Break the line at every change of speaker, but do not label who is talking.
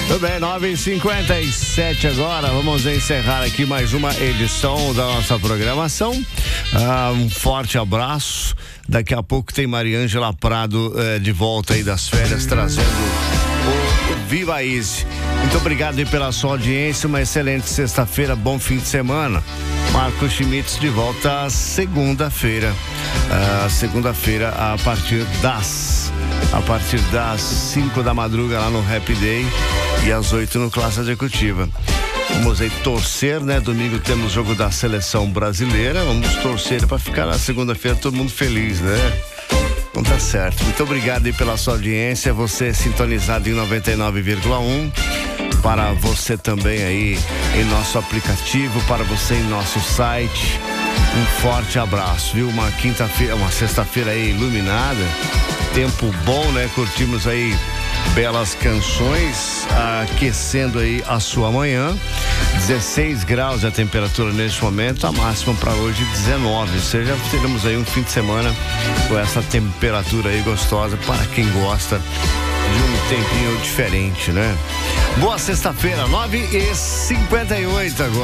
Tudo bem, 9h57 agora. Vamos encerrar aqui mais uma edição da nossa programação. Um forte abraço. Daqui a pouco tem Mariângela Prado de volta aí das férias, trazendo o Viva Easy. Muito obrigado aí pela sua audiência. Uma excelente sexta-feira, bom fim de semana. Marcos Schmitz de volta segunda-feira. Segunda-feira a partir das 5 da madruga lá no Happy Day e às 8 no Classe Executiva. Vamos aí torcer, né? Domingo temos jogo da seleção brasileira. Vamos torcer para ficar na segunda-feira todo mundo feliz, né? Então tá certo. Muito obrigado aí pela sua audiência. Você sintonizado em 99,1. Para você também aí em nosso aplicativo, para você em nosso site. Um forte abraço, viu? Uma sexta-feira aí iluminada. Tempo bom, né? Curtimos aí belas canções, aquecendo aí a sua manhã. 16 graus a temperatura neste momento, a máxima para hoje 19, ou seja, teremos aí um fim de semana com essa temperatura aí gostosa para quem gosta de um tempinho diferente, né? Boa sexta-feira, 9h58 agora.